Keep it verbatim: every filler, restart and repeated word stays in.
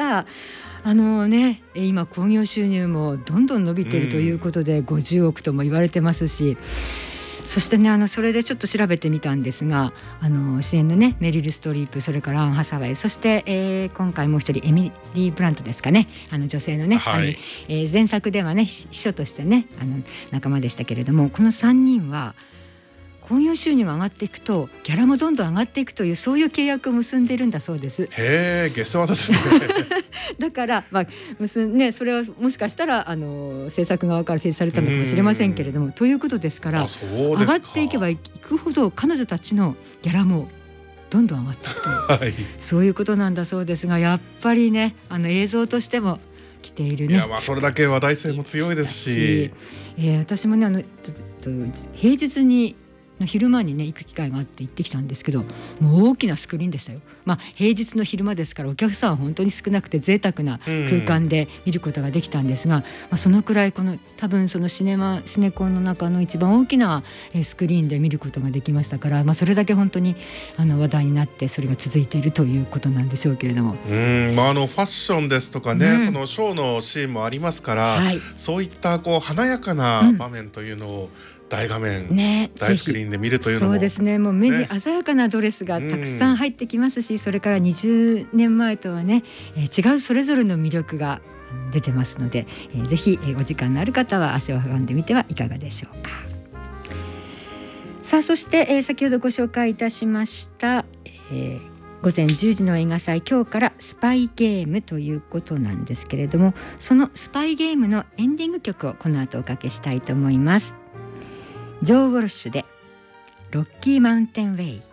た。あのね、今興行収入もどんどん伸びているということで、うん、ごじゅうおくとも言われてますし、そしてね、あのそれでちょっと調べてみたんですが、あの主演のねメリル・ストリープ、それからアン・ハサウェイ、そして、えー、今回もう一人エミリー・ブラントですかね、あの女性のね、はい、あのえー、前作ではね秘書としてねあの仲間でしたけれども、このさんにんは興行収入が上がっていくとギャラもどんどん上がっていくという、そういう契約を結んでいるんだそうです。 へー、下世話ですねだから、まあ結んね、それはもしかしたらあの制作側から提示されたのかもしれませんけれども、ということですから、上がっていけばいくほど彼女たちのギャラもどんどん上がっていくという、はい、そういうことなんだそうですが、やっぱりね、あの映像としても来ているね。 いや、まあそれだけ話題性も強いですし、 えー、私もね、あの平日にの昼間にね行く機会があって行ってきたんですけど、もう大きなスクリーンでしたよ。まあ平日の昼間ですからお客さんは本当に少なくて贅沢な空間で見ることができたんですが、うん、まあ、そのくらいこの多分そのシネマシネコンの中の一番大きなスクリーンで見ることができましたから、まあ、それだけ本当にあの話題になってそれが続いているということなんでしょうけれども、 うん、まあ、あのファッションですとかね、うん、そのショーのシーンもありますから、はい、そういったこう華やかな場面というのを、うん、大画面、ね、大スクリーンで見るというのも、 そうですね、もう目に鮮やかなドレスがたくさん入ってきますし、うん、それからにじゅうねんまえとはね、えー、違うそれぞれの魅力が出てますので、えー、ぜひ、えー、お時間のある方は足を運んでみてはいかがでしょうか。さあ、そして、えー、先ほどご紹介いたしました、えーごぜんじゅうじの映画祭、今日からスパイゲームということなんですけれども、そのスパイゲームのエンディング曲をこの後おかけしたいと思います。ジョー・ウォルシュでロッキーマウンテンウェイ。